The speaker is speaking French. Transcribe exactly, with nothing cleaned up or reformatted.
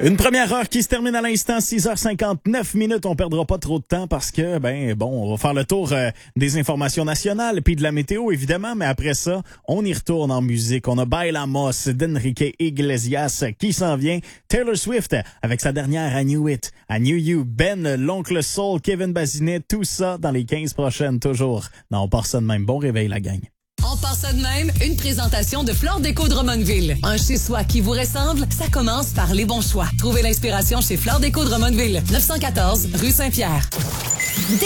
Une première heure qui se termine à l'instant, six heures cinquante-neuf minutes. On perdra pas trop de temps parce que, ben, bon, on va faire le tour euh, des informations nationales puis de la météo, évidemment. Mais après ça, on y retourne en musique. On a Bailamos d'Enrique Iglesias qui s'en vient. Taylor Swift avec sa dernière I Knew It, I Knew You. Ben, l'Oncle Soul, Kevin Bazinet, tout ça dans les quinze prochaines, toujours. Non, on part ça de même. Bon réveil, la gang. On part ça de même, une présentation de Flore Déco Drummondville. Un chez-soi qui vous ressemble, ça commence par les bons choix. Trouvez l'inspiration chez Flore Déco Drummondville, neuf cent quatorze rue Saint-Pierre.